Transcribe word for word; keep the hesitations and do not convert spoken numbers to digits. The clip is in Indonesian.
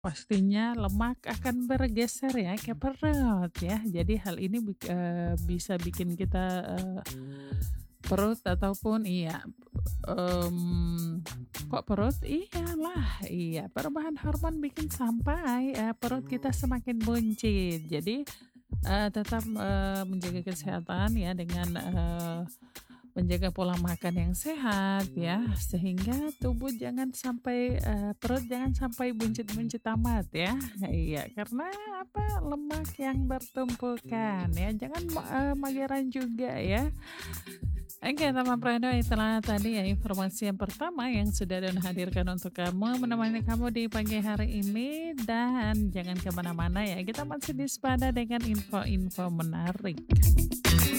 Pastinya lemak akan bergeser ya ke perut ya. Jadi hal ini bik eee, bisa bikin kita, eee, perut ataupun iya, mmm, kok perut? Iyalah, iya perubahan hormon bikin sampai, eee, perut kita semakin buncit. Jadi, eee, tetap, eee, menjaga kesehatan ya dengan, eee, menjaga pola makan yang sehat ya, sehingga tubuh jangan sampai, eee, perut jangan sampai buncit-buncit amat ya. Iya, karena apa, lemak yang bertumpukan ya, jangan, eee, mageran juga ya. Oke, tanpa Prado itulah tadi ya informasi yang pertama yang sudah Don hadirkan untuk kamu, menemani kamu di pagi hari ini dan jangan kemana-mana ya, kita masih di Sepada dengan info-info menarik.